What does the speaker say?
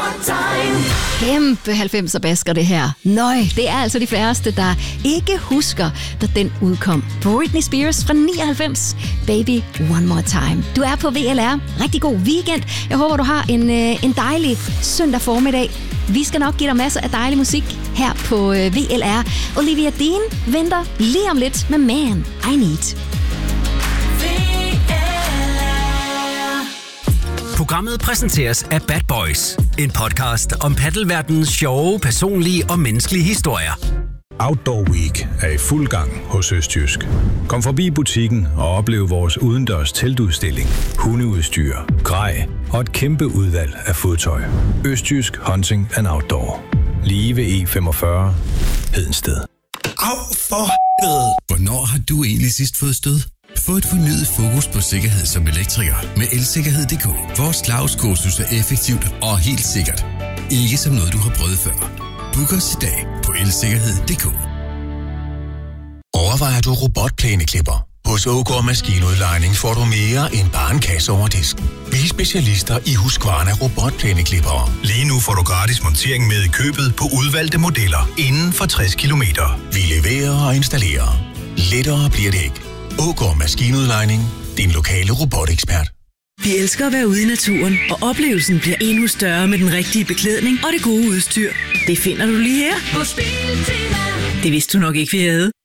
more time. Kæmpe 90'er basker det her. Nøj, det er altså de færreste, der ikke husker, da den udkom. Britney Spears fra 99. Baby One More Time. Du er på VLR. Rigtig god weekend. Jeg håber, du har en dejlig søndag formiddag. Vi skal nok give dig masser af dejlig musik her på VLR. Olivia Dean venter lige om lidt med Man I Need. Programmet præsenteres af Bad Boys. En podcast om paddelverdenens sjove, personlige og menneskelige historier. Outdoor Week er i fuld gang hos Østjysk. Kom forbi butikken og oplev vores udendørs teltudstilling, hundeudstyr, grej og et kæmpe udvalg af fodtøj. Østjysk Hunting and Outdoor. Lige ved E45 Hedensted. Au for helvede! Hvornår har du egentlig sidst fået stød? Få et fornyet fokus på sikkerhed som elektriker med elsikkerhed.dk. Vores Claus-kursus er effektivt og helt sikkert. Ikke som noget, du har prøvet før. Book os i dag på elsikkerhed.dk. Overvejer du robotplæneklipper? Hos Ågaard Maskinudlejning får du mere end bare en kasse over disken. Vi er specialister i Husqvarna robotplæneklippere. Lige nu får du gratis montering med i købet på udvalgte modeller inden for 60 kilometer. Vi leverer og installerer. Lettere bliver det ikke. Ågaard Maskinudlejning. Din lokale robotekspert. Vi elsker at være ude i naturen, og oplevelsen bliver endnu større med den rigtige beklædning og det gode udstyr. Det finder du lige her. På Biltema. Det vidste du nok ikke, vi havde.